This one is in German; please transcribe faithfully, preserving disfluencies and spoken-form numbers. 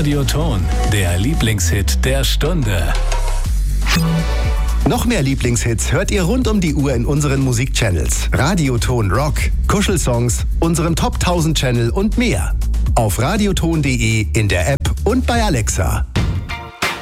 Radioton, der Lieblingshit der Stunde. Noch mehr Lieblingshits hört ihr rund um die Uhr in unseren Musikchannels. Radioton Rock, Kuschelsongs, unserem Top tausend Channel und mehr. Auf radioton punkt de, in der App und bei Alexa.